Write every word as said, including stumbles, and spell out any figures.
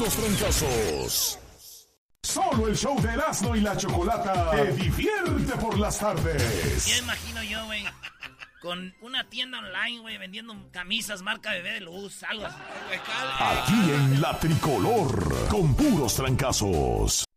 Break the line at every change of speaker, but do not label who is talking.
puros trancazos. Solo el show de Erasmo y la Chocolata te divierte por las tardes.
Ya imagino yo, güey, con una tienda online, güey, vendiendo camisas marca Bebé de Luz, algo así.
Aquí en La Tricolor, con puros trancazos.